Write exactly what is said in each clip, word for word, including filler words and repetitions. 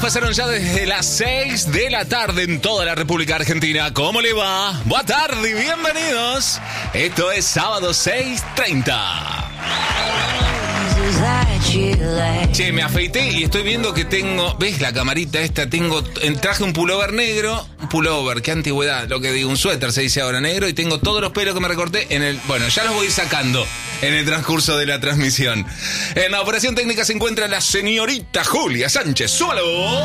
Pasaron ya desde las seis de la tarde en toda la República Argentina. ¿Cómo le va? Buenas tardes y bienvenidos. Esto es sábado seis treinta. Che, me afeité y estoy viendo que tengo... ¿Ves la camarita esta? Tengo... Traje un pullover negro. Un pullover, qué antigüedad. Lo que digo, un suéter se dice ahora negro. Y tengo todos los pelos que me recorté en el... Bueno, ya los voy a ir sacando en el transcurso de la transmisión. En la operación técnica se encuentra la señorita Julia Sánchez Solo.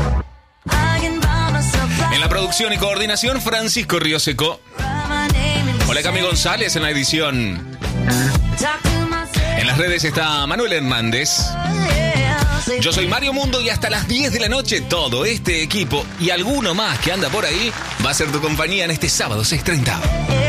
En la producción y coordinación, Francisco Ríoseco. Hola, Cami González en la edición. En las redes está Manuel Hernández. Yo soy Mario Mundo y hasta las diez de la noche todo este equipo y alguno más que anda por ahí va a ser tu compañía en este sábado seis treinta.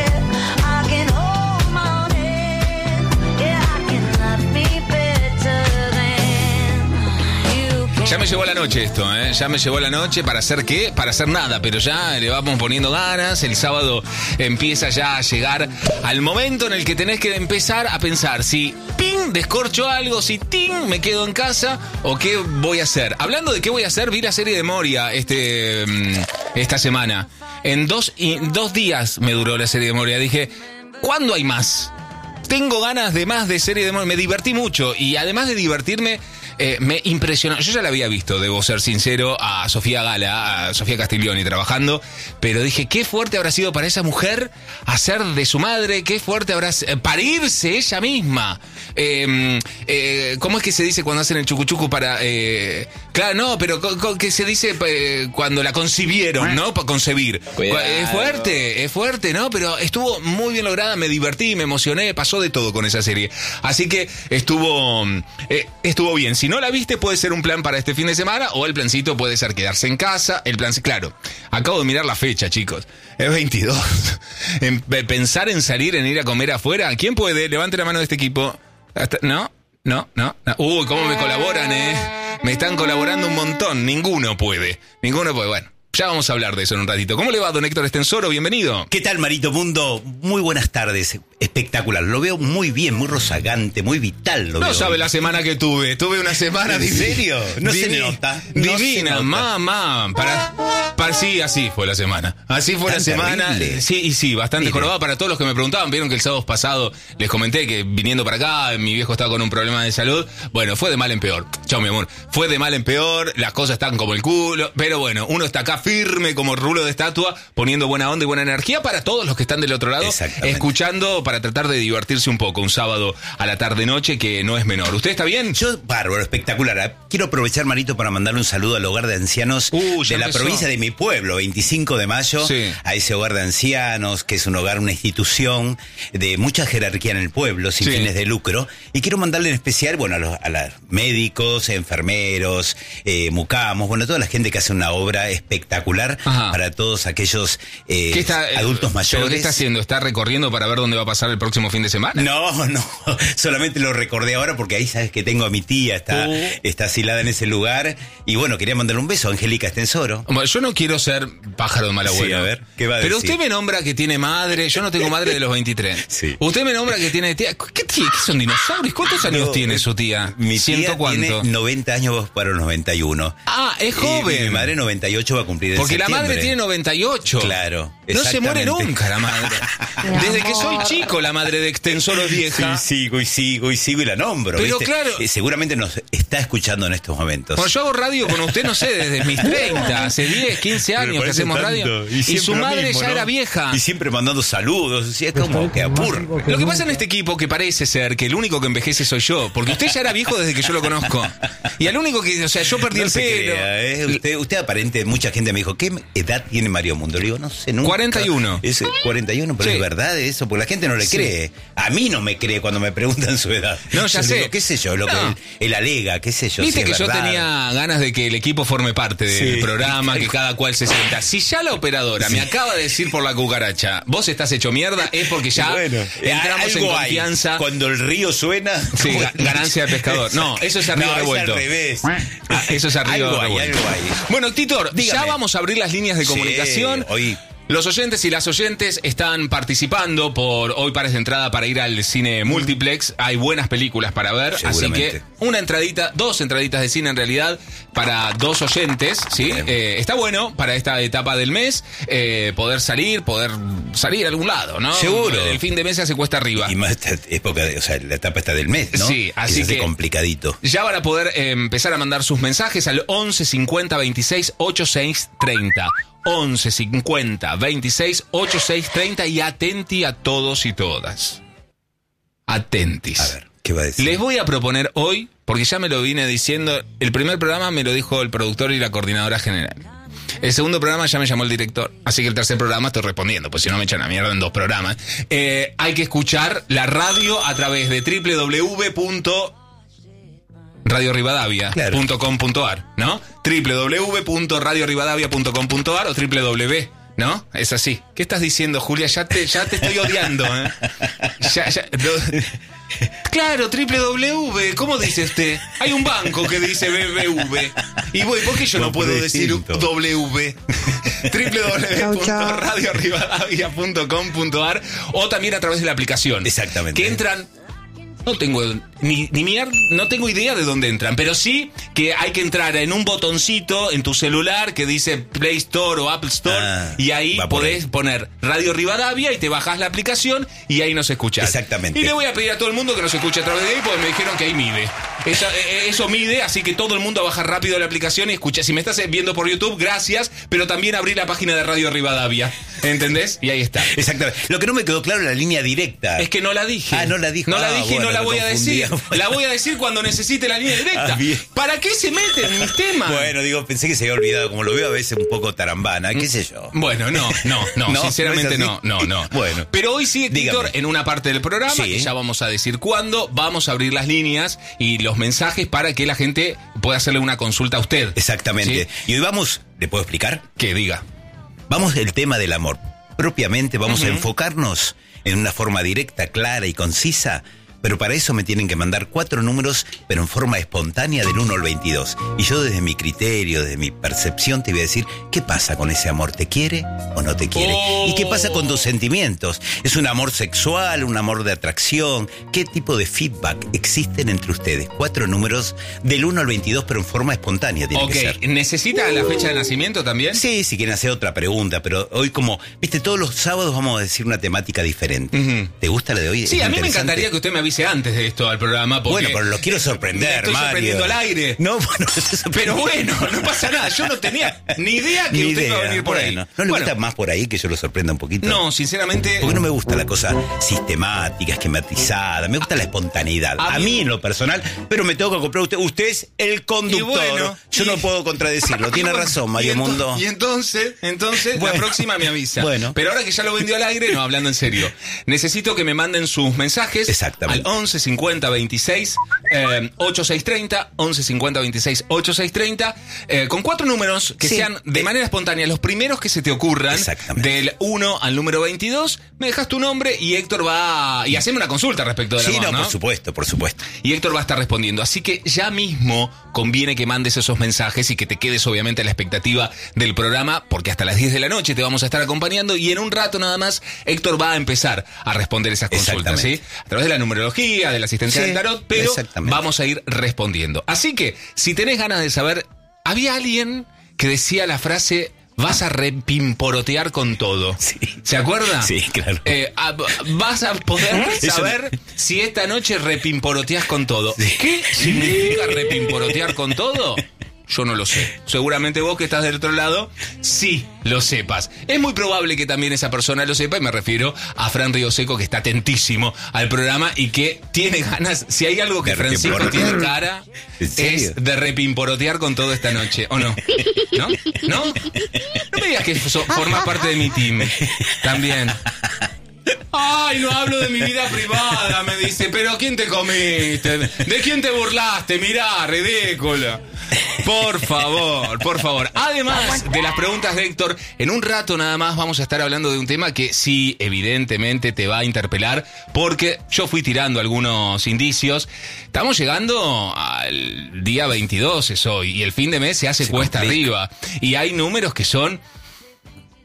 Ya me llevó la noche esto, ¿eh? Ya me llevó la noche para hacer qué, para hacer nada, pero ya le vamos poniendo ganas. El sábado empieza ya a llegar al momento en el que tenés que empezar a pensar si ping, descorcho algo, si ting, me quedo en casa o qué voy a hacer. Hablando de qué voy a hacer, vi la serie de Moria este, esta semana. En dos, dos días me duró la serie de Moria. Dije, ¿cuándo hay más? Tengo ganas de más de serie de Moria. Me divertí mucho y además de divertirme... Eh, me impresionó, yo ya la había visto, debo ser sincero, a Sofía Gala, a Sofía Castiglioni trabajando, pero dije, qué fuerte habrá sido para esa mujer hacer de su madre, qué fuerte habrá sido, parirse ella misma. Eh, eh, ¿Cómo es que se dice cuando hacen el chucuchucu para... Eh, claro, no, pero ¿qué se dice eh, cuando la concibieron, no? Para concebir. Cuidado. Es fuerte, es fuerte, ¿no? Pero estuvo muy bien lograda, me divertí, me emocioné, pasó de todo con esa serie. Así que estuvo, eh, estuvo bien. Si no la viste, puede ser un plan para este fin de semana o el plancito puede ser quedarse en casa. El plan, claro, acabo de mirar la fecha, chicos. Es veintidós. En, pensar en salir, en ir a comer afuera. ¿Quién puede? Levante la mano de este equipo. Hasta, ¿No? ¿No? ¿No? ¿No? Uy, cómo me colaboran, ¿eh? Me están colaborando un montón. Ninguno puede. Ninguno puede. Bueno. Ya vamos a hablar de eso en un ratito. ¿Cómo le va, don Héctor Estensoro? Bienvenido. ¿Qué tal, Marito Mundo? Muy buenas tardes. Espectacular. Lo veo muy bien, muy rozagante, muy vital. Lo no veo. sabe la semana que tuve. Tuve una semana ¿En divina. serio? No Divi- se nota. Divina, no se nota. mamá. Para, para, sí, así fue la semana. Así fue Tan la semana. terrible. Sí, y sí, bastante Mire. jorobada para todos los que me preguntaban. Vieron que el sábado pasado les comenté que viniendo para acá, mi viejo estaba con un problema de salud. Bueno, fue de mal en peor. Chao, mi amor. Fue de mal en peor. Las cosas están como el culo. Pero bueno, uno está acá firme como rulo de estatua, poniendo buena onda y buena energía para todos los que están del otro lado, escuchando para tratar de divertirse un poco un sábado a la tarde-noche que no es menor. ¿Usted está bien? Yo, bárbaro, espectacular. Quiero aprovechar, Marito, para mandarle un saludo al hogar de ancianos uh, de la empezó. provincia de mi pueblo, veinticinco de mayo, sí. A ese hogar de ancianos, que es un hogar, una institución de mucha jerarquía en el pueblo, sin sí. fines de lucro. Y quiero mandarle en especial, bueno, a los a los médicos, enfermeros, eh, mucamos, bueno, toda la gente que hace una obra espectacular. Ajá. Para todos aquellos eh, está, adultos mayores. ¿Pero qué está haciendo? ¿Está recorriendo para ver dónde va a pasar el próximo fin de semana? No, no, solamente lo recordé ahora porque ahí sabes que tengo a mi tía, está, uh. está asilada en ese lugar. Y bueno, quería mandarle un beso a Angélica Estensoro. Bueno, yo no quiero ser pájaro de mal abuelo. Sí, a ver, ¿qué va a Pero decir? usted me nombra que tiene madre, yo no tengo madre de los veintitrés. Sí. Usted me nombra que tiene tía. ¿Qué tía? ¿Qué son dinosaurios? ¿Cuántos años no, tiene su tía? Mi tía ¿Ciento cuánto? tiene noventa años para los noventa y uno. Ah, es joven. Y mi madre noventa y ocho va a cumplir en Porque septiembre. la madre tiene noventa y ocho. Claro. No se muere nunca la madre. Desde que soy chico la madre de Extensoro es vieja. Sí, sigo y sigo y sigo y la nombro. Pero ¿viste? claro. Eh, seguramente nos está escuchando en estos momentos. Bueno, yo hago radio con usted, no sé, desde mis treinta, hace diez, quince años que hacemos tanto. radio. Y, y su madre mismo, ya ¿no? era vieja. Y siempre mandando saludos. Así es como que apurra. Lo que pasa en este equipo que parece ser que el único que envejece soy yo. Porque usted ya era viejo desde que yo lo conozco. Y al único que, o sea, yo perdí no el se pelo. Crea, ¿eh? Usted, usted aparente, mucha gente me dijo, ¿qué edad tiene Mario Mundo? Le digo, no sé, nunca. cuarenta y uno. Es cuarenta y uno, pero sí. Es verdad eso, porque la gente no le sí. cree. A mí no me cree cuando me preguntan su edad. No, ya yo sé. Digo, ¿qué sé yo? Lo no. que él, él alega, qué sé yo. Viste si que es yo verdad. tenía ganas de que el equipo forme parte del sí. programa, que cada cual se sienta. Si ya la operadora sí. me acaba de decir por la cucaracha, vos estás hecho mierda, es porque ya bueno, entramos en confianza. Hay. Cuando el río suena... Sí, ganancia de pescador. No, eso es arriba no, revuelto. Es al revés. Ah, eso es arriba algo revuelto. Hay, algo hay. Bueno, Titor, dígame. Ya vamos a abrir las líneas de comunicación. Sí, hoy... Los oyentes y las oyentes están participando por hoy pares de entrada para ir al cine multiplex. Hay buenas películas para ver, así que una entradita, dos entraditas de cine en realidad para dos oyentes, ¿sí? Eh, está bueno para esta etapa del mes eh, poder salir, poder salir a algún lado, ¿no? Seguro. El fin de mes se hace cuesta arriba. Y más esta época, de, o sea, la etapa está del mes, ¿no? Sí, así que, que complicadito. Ya van a poder eh, empezar a mandar sus mensajes al once cincuenta veintiséis ochenta y seis treinta. once cincuenta veintiséis ochenta y seis treinta y atenti a todos y todas. Atentis. A ver, ¿qué va a decir? Les voy a proponer hoy, porque ya me lo vine diciendo, el primer programa me lo dijo el productor y la coordinadora general. El segundo programa ya me llamó el director, así que el tercer programa estoy respondiendo, pues si no me echan a mierda en dos programas. Eh, hay que escuchar la radio a través de doble u doble u doble u punto radio rivadavia punto com punto a r, ¿no? doble u doble u doble u punto radio rivadavia punto com punto a r o doble u doble u doble u, ¿no? Es así. ¿Qué estás diciendo, Julia? Ya te, ya te estoy odiando, ¿eh? Ya, ya, no. Claro, doble u doble u doble u, ¿cómo dice usted? Hay un banco que dice B B V. Y voy, ¿por qué yo no, no puedo decir W? doble u doble u doble u punto radio rivadavia punto com punto a r o también a través de la aplicación. Exactamente. Que entran... No tengo ni, ni mierda, no tengo idea de dónde entran, pero sí que hay que entrar en un botoncito en tu celular que dice Play Store o Apple Store ah, y ahí podés ahí. poner Radio Rivadavia y te bajás la aplicación y ahí nos escuchás. Exactamente. Y le voy a pedir a todo el mundo que nos escuche a través de ahí porque me dijeron que ahí mide. Eso, eso mide, así que todo el mundo baja rápido la aplicación y escucha. Si me estás viendo por YouTube, gracias, pero también abrí la página de Radio Rivadavia, ¿entendés? Y ahí está. Exactamente. Lo que no me quedó claro es la línea directa. Es que no la dije. Ah, no la dijo. No ah, la dije bueno, y no la voy a decir. La voy a decir cuando necesite la línea directa. Ah, ¿para qué se meten en mis temas? Bueno, digo, pensé que se había olvidado. Como lo veo a veces un poco tarambana, qué sé yo. Bueno, no, no, no, no sinceramente no, no, no. Bueno. Pero hoy sí, Víctor, en una parte del programa, sí, que ya vamos a decir cuándo, vamos a abrir las líneas y los mensajes para que la gente pueda hacerle una consulta a usted. Exactamente. ¿Sí? Y hoy vamos, ¿le puedo explicar? Que diga. Vamos del tema del amor. Propiamente vamos uh-huh. a enfocarnos en una forma directa, clara y concisa. Pero para eso me tienen que mandar cuatro números, pero en forma espontánea del uno al veintidós. Y yo desde mi criterio, desde mi percepción, te voy a decir, ¿qué pasa con ese amor? ¿Te quiere o no te quiere? Oh. ¿Y qué pasa con tus sentimientos? ¿Es un amor sexual, un amor de atracción? ¿Qué tipo de feedback existen entre ustedes? Cuatro números del uno al veintidós, pero en forma espontánea tiene okay. que ser. ¿Necesita la fecha de nacimiento también? Sí, si quieren hacer otra pregunta, pero hoy como, viste, todos los sábados vamos a decir una temática diferente. Uh-huh. ¿Te gusta la de hoy? Sí, a mí me encantaría que usted me avise antes de esto al programa. Bueno, pero lo quiero sorprender, me estoy Mario. sorprendiendo al aire. No, bueno, pero bueno, no pasa nada. Yo no tenía ni idea que ni usted idea. iba a venir por bueno, ahí. ¿No le bueno. gusta más por ahí que yo lo sorprenda un poquito? No, sinceramente... Porque no me gusta la cosa sistemática, esquematizada. Me gusta la espontaneidad. A, a mí, mí en lo personal, pero me tengo que comprar usted. Usted es el conductor. Bueno, yo y... no puedo contradecirlo. Tiene bueno, razón, Mario y Mundo. Y entonces, entonces bueno. la próxima me avisa. Bueno. Pero ahora que ya lo vendió al aire, no, hablando en serio. Necesito que me manden sus mensajes. Exactamente. Al once cincuenta veintiséis eh, ochenta y seis treinta, once cincuenta veintiséis ochenta y seis treinta, eh, con cuatro números que sí. sean de manera espontánea, los primeros que se te ocurran, del uno al número veintidós, me dejas tu nombre y Héctor va a, y haceme una consulta respecto de la Sí, voz, no, ¿no? por supuesto, por supuesto. Y Héctor va a estar respondiendo, así que ya mismo conviene que mandes esos mensajes y que te quedes obviamente a la expectativa del programa, porque hasta las diez de la noche te vamos a estar acompañando y en un rato nada más Héctor va a empezar a responder esas consultas, ¿sí? A través de la numerología, de la asistencia sí, del tarot, pero vamos a ir respondiendo. Así que, si tenés ganas de saber, había alguien que decía la frase, vas a repimporotear con todo. Sí. ¿Se acuerda? Sí, claro. Eh, a, vas a poder saber si esta noche repimporoteas con todo. Sí. ¿Qué significa repimporotear con todo? Yo no lo sé. Seguramente vos que estás del otro lado, sí lo sepas. Es muy probable que también esa persona lo sepa, y me refiero a Fran Ríoseco, que está atentísimo al programa y que tiene ganas, si hay algo que Francisco tiene cara, es de repimporotear con todo esta noche, ¿o no? ¿No? ¿No? No me digas que formás parte de mi team también. Ay, no hablo de mi vida privada, me dice. Pero ¿quién te comiste? ¿De quién te burlaste? Mirá, ridícula. Por favor, por favor. Además de las preguntas de Héctor, en un rato nada más vamos a estar hablando de un tema que sí, evidentemente te va a interpelar, porque yo fui tirando algunos indicios. Estamos llegando al día veintidós, es hoy, y el fin de mes se hace se cuesta complica. Arriba. Y hay números que son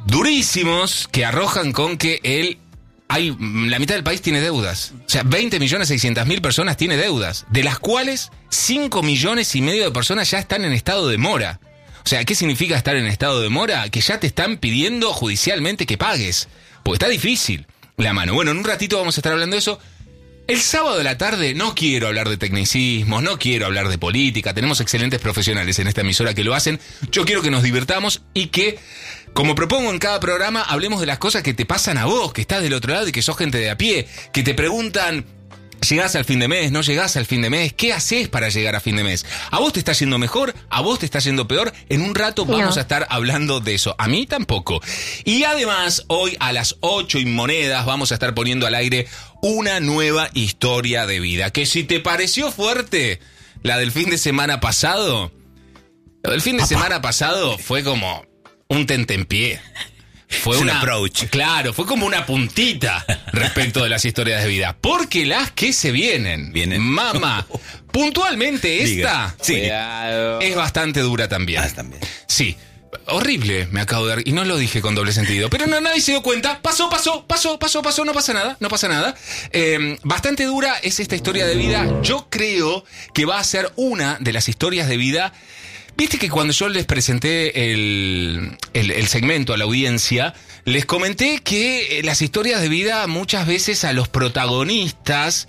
durísimos que arrojan con que el, hay, la mitad del país tiene deudas. O sea, veinte millones seiscientas mil personas tiene deudas, de las cuales cinco millones y medio de personas ya están en estado de mora. O sea, ¿qué significa estar en estado de mora? Que ya te están pidiendo judicialmente que pagues, porque está difícil la mano. Bueno, en un ratito vamos a estar hablando de eso. El sábado de la tarde no quiero hablar de tecnicismos, no quiero hablar de política. Tenemos excelentes profesionales en esta emisora que lo hacen. Yo quiero que nos divirtamos y que, como propongo en cada programa, hablemos de las cosas que te pasan a vos, que estás del otro lado y que sos gente de a pie, que te preguntan... ¿Llegás al fin de mes? ¿No llegás al fin de mes? ¿Qué haces para llegar a fin de mes? ¿A vos te está yendo mejor? ¿A vos te está yendo peor? En un rato vamos no. a estar hablando de eso. A mí tampoco. Y además, hoy a las ocho y monedas vamos a estar poniendo al aire una nueva historia de vida. Que si te pareció fuerte la del fin de semana pasado, la del fin de Papá. semana pasado fue como un tentempié. Fue un una, approach. Claro, fue como una puntita respecto de las historias de vida. Porque las que se vienen, vienen. Mamá, puntualmente esta sí. es bastante dura también. Ah, también. Sí, horrible me acabo de dar, y no lo dije con doble sentido, pero no, nadie se dio cuenta. Pasó, pasó, pasó, pasó, pasó, no pasa nada, no pasa nada. Eh, bastante dura es esta historia de vida. Yo creo que va a ser una de las historias de vida. Viste que cuando yo les presenté el, el, el segmento a la audiencia, les comenté que las historias de vida muchas veces a los protagonistas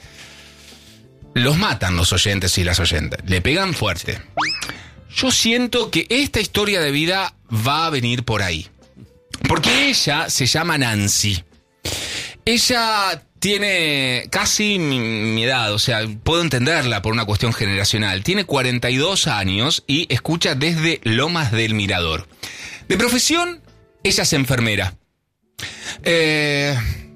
los matan los oyentes y las oyentes, le pegan fuerte. Yo siento que esta historia de vida va a venir por ahí, porque ella se llama Nancy. Ella tiene casi mi, mi edad, o sea, puedo entenderla por una cuestión generacional. Tiene cuarenta y dos años y escucha desde Lomas del Mirador. De profesión, ella es enfermera. Eh,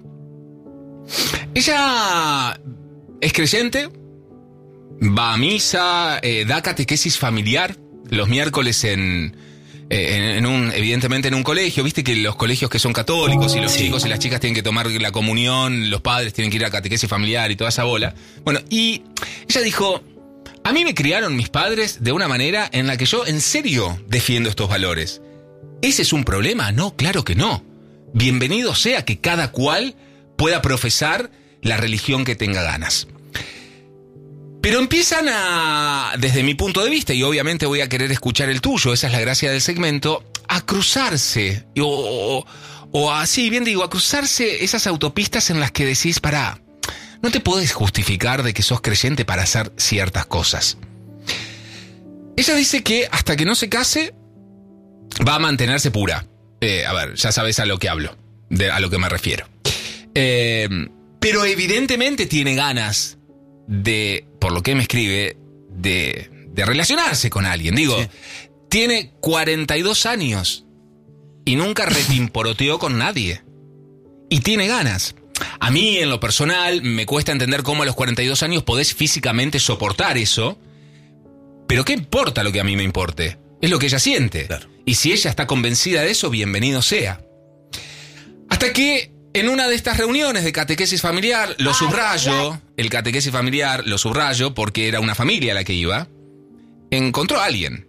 ella es creyente, va a misa, eh, da catequesis familiar los miércoles en... En, en un, evidentemente en un colegio, viste que los colegios que son católicos y los sí. chicos y las chicas tienen que tomar la comunión, los padres tienen que ir a catequesis familiar y toda esa bola. Bueno, y ella dijo, a mí me criaron mis padres de una manera en la que yo en serio defiendo estos valores. ¿Ese es un problema? No, claro que no. Bienvenido sea que cada cual pueda profesar la religión que tenga ganas. Pero empiezan a, desde mi punto de vista, y obviamente voy a querer escuchar el tuyo, esa es la gracia del segmento, a cruzarse, o, o, o así bien digo, a cruzarse esas autopistas en las que decís, pará, no te podés justificar de que sos creyente para hacer ciertas cosas. Ella dice que hasta que no se case, va a mantenerse pura. Eh, a ver, ya sabes a lo que hablo, de, a lo que me refiero. Eh, pero evidentemente tiene ganas de, por lo que me escribe, de, de relacionarse con alguien. Digo, sí. Tiene cuarenta y dos años y nunca retimporoteó con nadie. Y tiene ganas. A mí, en lo personal, me cuesta entender cómo a los cuarenta y dos años podés físicamente soportar eso. Pero ¿qué importa lo que a mí me importe? Es lo que ella siente. Claro. Y si ella está convencida de eso, bienvenido sea. Hasta que en una de estas reuniones de catequesis familiar, lo subrayo, el catequesis familiar lo subrayo porque era una familia la que iba, encontró a alguien.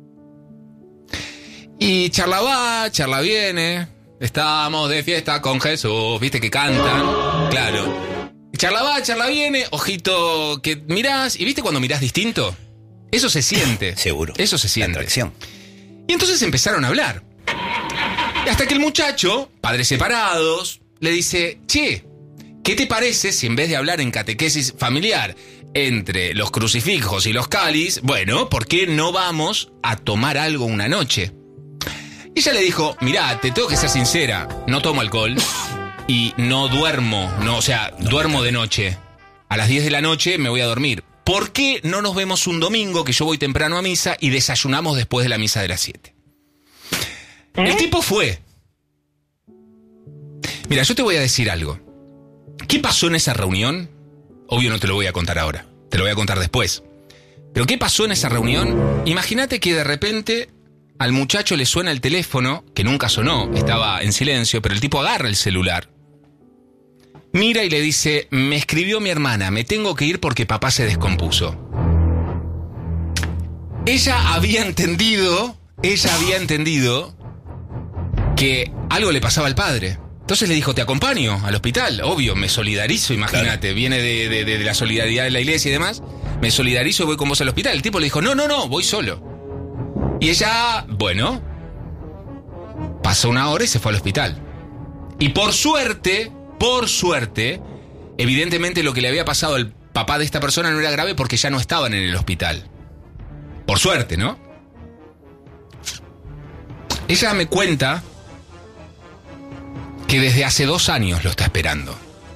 Y charla va, charla viene, estamos de fiesta con Jesús, viste que cantan, claro. Charla va, charla viene, ojito que mirás, y viste cuando mirás distinto, eso se siente. Seguro. Eso se siente. Atracción. Y entonces empezaron a hablar. Y hasta que el muchacho, padres separados, le dice, che, ¿qué te parece si en vez de hablar en catequesis familiar entre los crucifijos y los cáliz, bueno, ¿por qué no vamos a tomar algo una noche? Y ella le dijo, mirá, te tengo que ser sincera, no tomo alcohol y no duermo, no, o sea, duermo de noche. A las diez de la noche me voy a dormir. ¿Por qué no nos vemos un domingo que yo voy temprano a misa y desayunamos después de la misa de las siete? ¿Eh? El tipo fue. Mira, yo te voy a decir algo. ¿Qué pasó en esa reunión? Obvio no te lo voy a contar ahora, te lo voy a contar después. Pero ¿qué pasó en esa reunión? Imagínate que de repente al muchacho le suena el teléfono, que nunca sonó, estaba en silencio, pero el tipo agarra el celular, mira y le dice, me escribió mi hermana, me tengo que ir porque papá se descompuso. Ella había entendido, ella había entendido que algo le pasaba al padre. Entonces le dijo, te acompaño al hospital. Obvio, me solidarizo, imagínate. Claro. Viene de, de, de la solidaridad de la iglesia y demás. Me solidarizo y voy con vos al hospital. El tipo le dijo, no, no, no, voy solo. Y ella, bueno, pasó una hora y se fue al hospital. Y por suerte, por suerte, evidentemente lo que le había pasado al papá de esta persona no era grave porque ya no estaban en el hospital. Por suerte, ¿no? Ella me cuenta que desde hace dos años lo está esperando.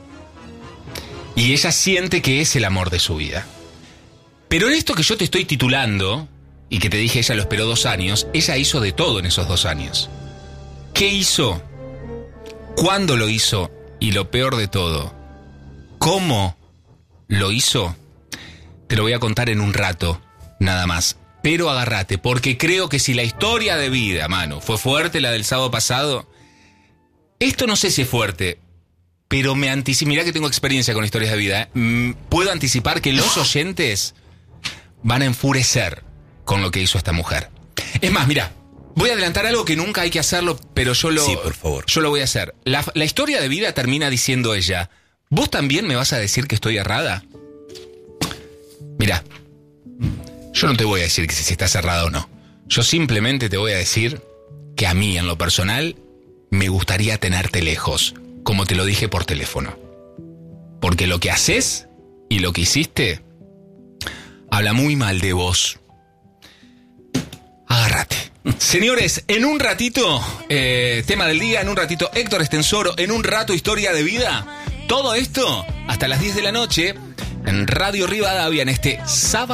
Y ella siente que es el amor de su vida. Pero en esto que yo te estoy titulando, y que te dije ella lo esperó dos años, ella hizo de todo en esos dos años. ¿Qué hizo? ¿Cuándo lo hizo? Y lo peor de todo, ¿cómo lo hizo? Te lo voy a contar en un rato, nada más. Pero agárrate, porque creo que si la historia de vida, Manu, fue fuerte la del sábado pasado, esto no sé si es fuerte, pero me anticipo, mirá que tengo experiencia con historias de vida, ¿eh? Puedo anticipar que los oyentes van a enfurecer con lo que hizo esta mujer. Es más, mirá, voy a adelantar algo que nunca hay que hacerlo, pero yo lo, sí, por favor. Yo lo voy a hacer. La, la historia de vida termina diciendo ella, ¿vos también me vas a decir que estoy errada? Mirá, yo no te voy a decir que si estás errada o no. Yo simplemente te voy a decir que a mí, en lo personal, me gustaría tenerte lejos, como te lo dije por teléfono. Porque lo que haces y lo que hiciste habla muy mal de vos. Agárrate. Señores, en un ratito, eh, tema del día, en un ratito Héctor Estensoro, en un rato historia de vida. Todo esto hasta las diez de la noche en Radio Rivadavia en este sábado.